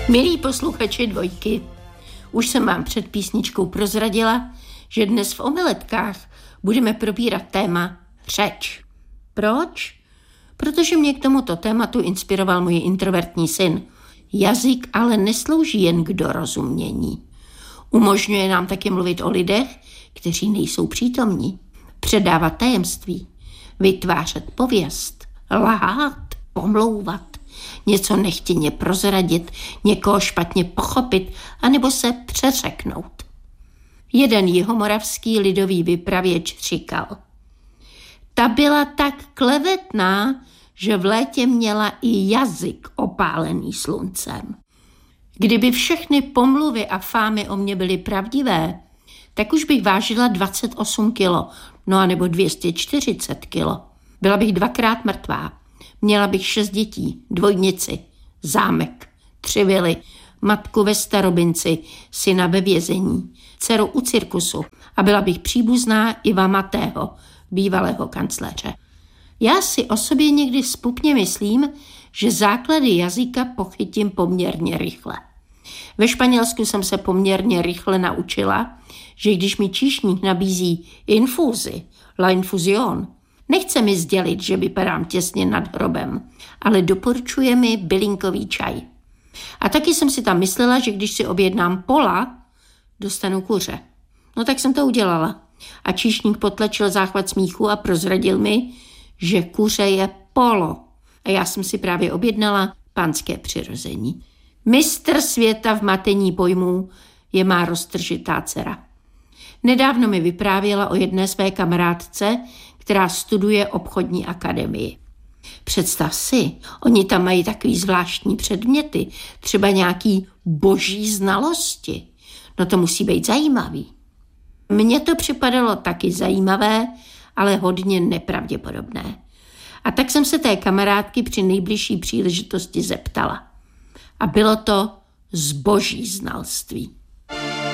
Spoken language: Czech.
Milí posluchači Dvojky, už jsem vám před písničkou prozradila, že dnes v Omeletkách budeme probírat téma řeč. Proč? Protože mě k tomuto tématu inspiroval můj introvertní syn. Jazyk ale neslouží jen k dorozumění. Umožňuje nám taky mluvit o lidech, kteří nejsou přítomní, předávat tajemství, vytvářet pověst, lhát, pomlouvat, něco nechtěně prozradit, někoho špatně pochopit, anebo se přeřeknout. Jeden jihomoravský lidový vypravěč říkal: ta byla tak klevetná, že v létě měla i jazyk opálený sluncem. Kdyby všechny pomluvy a fámy o mě byly pravdivé, tak už bych vážila 28 kilo, no a nebo 240 kilo. Byla bych 2krát mrtvá. Měla bych 6 dětí, dvojnici, zámek, 3 vily, matku ve starobinci, syna ve vězení, dceru u cirkusu a byla bych příbuzná Iva Matého, bývalého kancléře. Já si o sobě někdy vzpupně myslím, že základy jazyka pochytím poměrně rychle. Ve Španělsku jsem se poměrně rychle naučila, že když mi číšník nabízí infuzi, la infusión, nechce mi sdělit, že vypadám těsně nad hrobem, ale doporučuje mi bylinkový čaj. A taky jsem si tam myslela, že když si objednám pola, dostanu kuře. No tak jsem to udělala. A číšník potlačil záchvat smíchu a prozradil mi, že kuře je polo. A já jsem si právě objednala pánské přirození. Mistr světa v matení pojmů je má roztržitá dcera. Nedávno mi vyprávěla o jedné své kamarádce, která studuje obchodní akademii. Představ si, oni tam mají takový zvláštní předměty, třeba nějaký boží znalosti. No to musí být zajímavý. Mně to připadalo taky zajímavé, ale hodně nepravděpodobné. A tak jsem se té kamarádky při nejbližší příležitosti zeptala. A bylo to z boží znalství.